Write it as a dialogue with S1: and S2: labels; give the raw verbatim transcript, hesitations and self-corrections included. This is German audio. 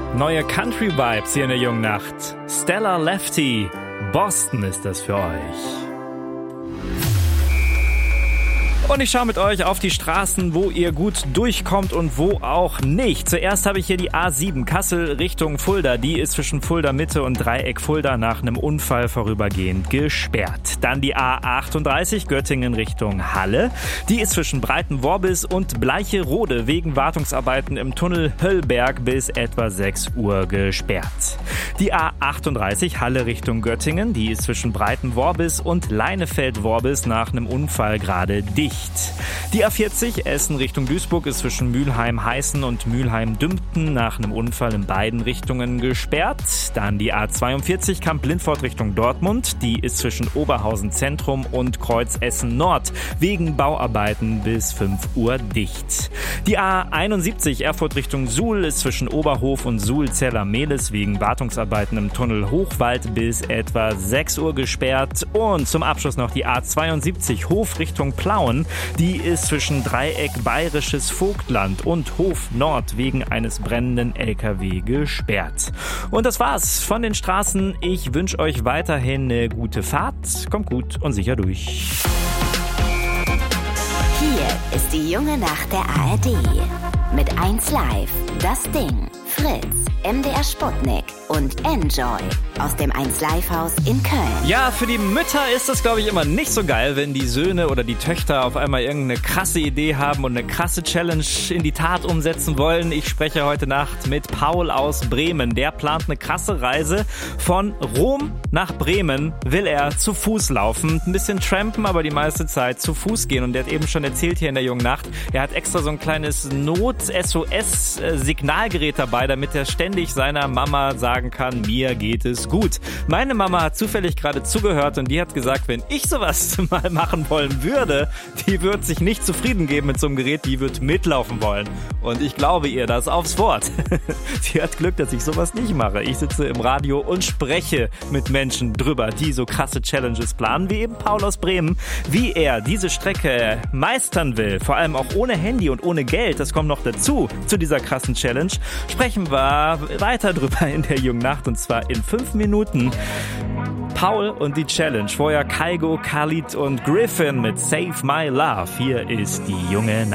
S1: Neue Country-Vibes hier in der jungen Nacht. Stella Lefty, Boston ist das für euch. Und ich schaue mit euch auf die Straßen, wo ihr gut durchkommt und wo auch nicht. Zuerst habe ich hier die A sieben Kassel Richtung Fulda. Die ist zwischen Fulda Mitte und Dreieck Fulda nach einem Unfall vorübergehend gesperrt. Dann die A achtunddreißig Göttingen Richtung Halle. Die ist zwischen Breitenworbis und Bleicherode wegen Wartungsarbeiten im Tunnel Höllberg bis etwa sechs Uhr gesperrt. Die A achtunddreißig Halle Richtung Göttingen. Die ist zwischen Breitenworbis und Leinefeld-Worbis nach einem Unfall gerade dicht. Die A vierzig Essen Richtung Duisburg ist zwischen Mülheim-Heißen und Mülheim-Dümpten nach einem Unfall in beiden Richtungen gesperrt. Dann die A zweiundvierzig Kamp-Lindfort Richtung Dortmund. Die ist zwischen Oberhausen Zentrum und Kreuz Essen Nord wegen Bauarbeiten bis fünf Uhr dicht. Die A einundsiebzig Erfurt Richtung Suhl ist zwischen Oberhof und Suhl-Zella-Mehlis wegen Wartungsarbeiten im Tunnel Hochwald bis etwa sechs Uhr gesperrt. Und zum Abschluss noch die A zweiundsiebzig Hof Richtung Plauen. Die ist zwischen Dreieck Bayerisches Vogtland und Hof Nord wegen eines brennenden L K W gesperrt. Und das war's von den Straßen. Ich wünsche euch weiterhin eine gute Fahrt. Kommt gut und sicher durch.
S2: Hier ist die junge Nacht der A R D. Mit eins Live, das Ding, Fritz, M D R Sputnik und Enjoy aus dem eins Live Haus in Köln.
S1: Ja, für die Mütter ist das, glaube ich, immer nicht so geil, wenn die Söhne oder die Töchter auf einmal irgendeine krasse Idee haben und eine krasse Challenge in die Tat umsetzen wollen. Ich spreche heute Nacht mit Paul aus Bremen. Der plant eine krasse Reise. Von Rom nach Bremen will er zu Fuß laufen. Ein bisschen trampen, aber die meiste Zeit zu Fuß gehen. Und der hat eben schon erzählt hier in der jungen Nacht, er hat extra so ein kleines Not-S O S-Signalgerät dabei, damit er ständig seiner Mama sagen kann, mir geht es gut. Meine Mama hat zufällig gerade zugehört und die hat gesagt, wenn ich sowas mal machen wollen würde, die wird sich nicht zufrieden geben mit so einem Gerät, die wird mitlaufen wollen. Und ich glaube ihr das aufs Wort. Sie hat Glück, dass ich sowas nicht mache. Ich sitze im Radio und spreche mit Menschen drüber, die so krasse Challenges planen, wie eben Paul aus Bremen, wie er diese Strecke meistern will, vor allem auch ohne Handy und ohne Geld, das kommt noch dazu, zu dieser krassen Challenge, sprechen wir weiter drüber in der jungen Nacht und zwar in fünf Minuten. Paul und die Challenge. Vorher Kygo, Khalid und Griffin mit Save My Love. Hier ist die junge Nacht.